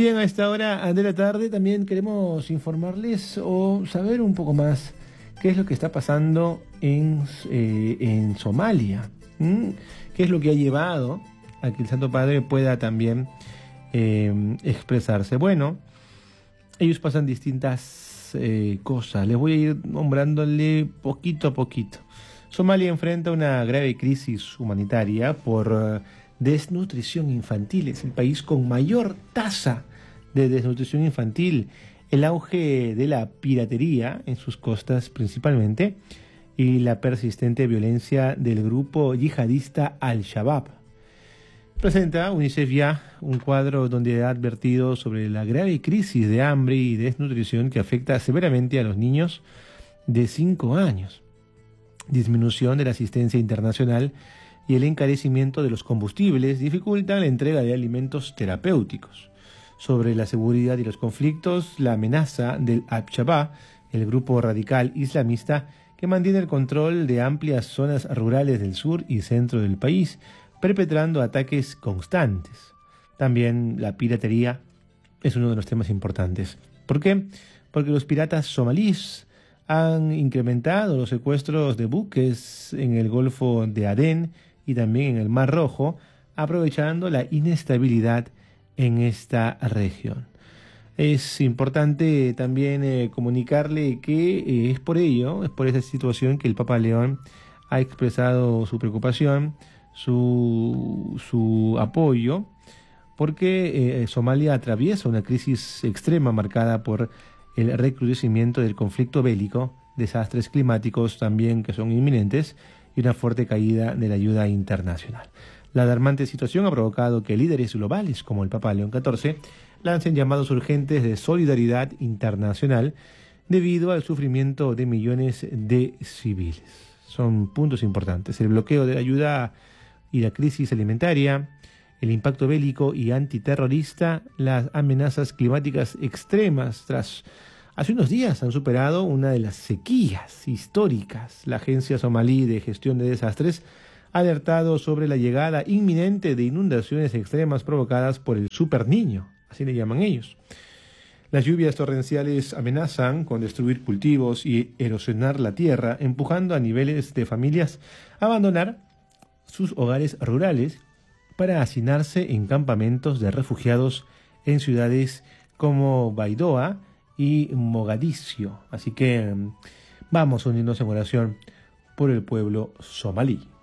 Bien, a esta hora de la tarde también queremos informarles o saber un poco más qué es lo que está pasando en Somalia. ¿Qué es lo que ha llevado a que el Santo Padre pueda también expresarse? Bueno, ellos pasan distintas cosas. Les voy a ir nombrándole poquito a poquito. Somalia enfrenta una grave crisis humanitaria por desnutrición infantil. Es el país con mayor tasa de desnutrición infantil. El auge de la piratería en sus costas principalmente y la persistente violencia del grupo yihadista Al-Shabaab. Presenta UNICEF ya un cuadro donde ha advertido sobre la grave crisis de hambre y desnutrición que afecta severamente a los niños de 5 años. Disminución de la asistencia internacional y el encarecimiento de los combustibles dificultan la entrega de alimentos terapéuticos. Sobre la seguridad y los conflictos, la amenaza del Al-Shabaab, el grupo radical islamista que mantiene el control de amplias zonas rurales del sur y centro del país, perpetrando ataques constantes. También la piratería es uno de los temas importantes. ¿Por qué? Porque los piratas somalíes han incrementado los secuestros de buques en el Golfo de Adén y también en el Mar Rojo, aprovechando la inestabilidad en esta región. Es importante también comunicarle que es por esa situación que el Papa León ha expresado su preocupación, su apoyo, porque Somalia atraviesa una crisis extrema marcada por el recrudecimiento del conflicto bélico, desastres climáticos también que son inminentes y una fuerte caída de la ayuda internacional. La alarmante situación ha provocado que líderes globales como el Papa León XIV lancen llamados urgentes de solidaridad internacional debido al sufrimiento de millones de civiles. Son puntos importantes: el bloqueo de la ayuda y la crisis alimentaria, el impacto bélico y antiterrorista, las amenazas climáticas extremas. Hace unos días han superado una de las sequías históricas. La Agencia Somalí de Gestión de Desastres ha alertado sobre la llegada inminente de inundaciones extremas provocadas por el Super Niño, así le llaman ellos. Las lluvias torrenciales amenazan con destruir cultivos y erosionar la tierra, empujando a niveles de familias a abandonar sus hogares rurales para hacinarse en campamentos de refugiados en ciudades como Baidoa y Mogadiscio. Así que vamos a unirnos en oración por el pueblo somalí.